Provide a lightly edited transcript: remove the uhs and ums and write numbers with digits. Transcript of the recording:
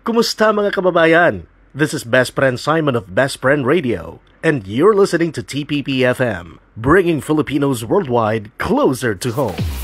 Kumusta mga kababayan? This is Best Friend Simon of Best Friend Radio, and you're listening to TPP FM, bringing Filipinos worldwide closer to home.